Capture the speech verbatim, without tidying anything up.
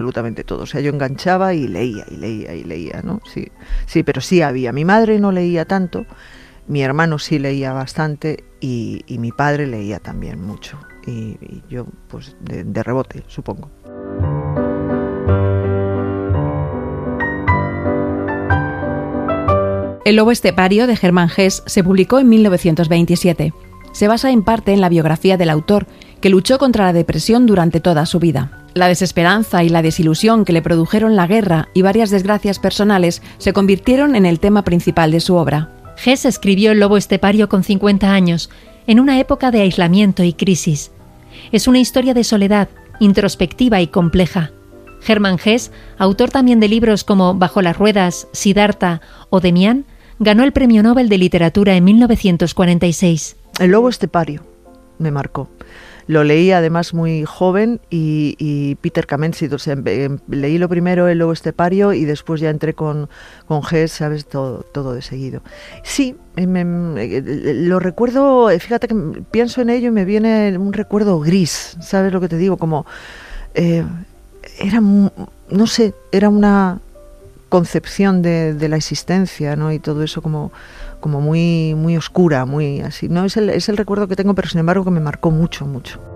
absolutamente todo. O sea, yo enganchaba y leía, y leía, y leía, ¿no? Sí, sí, pero sí había. Mi madre no leía tanto, mi hermano sí leía bastante y, y mi padre leía también mucho. Y, y yo, pues, de, de rebote, supongo. El lobo estepario de Hermann Hesse se publicó en mil novecientos veintisiete. Se basa en parte en la biografía del autor, que luchó contra la depresión durante toda su vida. La desesperanza y la desilusión que le produjeron la guerra y varias desgracias personales se convirtieron en el tema principal de su obra. Hesse escribió El lobo estepario con cincuenta años, en una época de aislamiento y crisis. Es una historia de soledad, introspectiva y compleja. Hermann Hesse, autor también de libros como Bajo las ruedas, Siddhartha o Demián, ganó el Premio Nobel de Literatura en mil novecientos cuarenta y seis. El lobo estepario me marcó. Lo leí además muy joven y, y Peter Kamenskih, o sea, leí lo primero El lobo estepario y después ya entré con, con Hesse, ¿sabes? Todo, todo de seguido. Sí, me, me, lo recuerdo, fíjate que pienso en ello y me viene un recuerdo gris, ¿sabes lo que te digo? Como, eh, era, no sé, era una concepción de, de la existencia, ¿no? Y todo eso como... como muy muy oscura, muy así. No es el, es el recuerdo que tengo, pero sin embargo que me marcó mucho, mucho.